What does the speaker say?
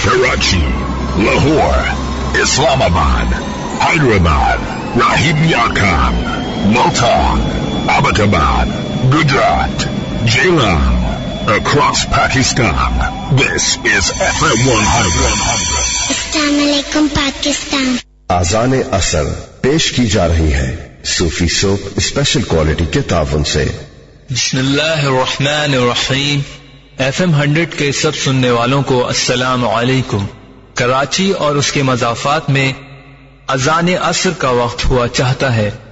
Karachi, Lahore, Islamabad, Hyderabad, Rahim Yakam, Multan, Abbottabad, Gujarat, Jailam, across Pakistan. This is FM 100. Assalamualaikum Pakistan. आज़ान असर पेश की जा रही है सूफी सोप स्पेशल क्वालिटी के ताउन से। बिस्मिल्लाहिर्रहमानिर्रहीम। FM 100 के सब सुनने वालों को अस्सलामु अलैकुम। कराची और उसके मज़ाफ़ात में अज़ान असर का वक्त हुआ चाहता है।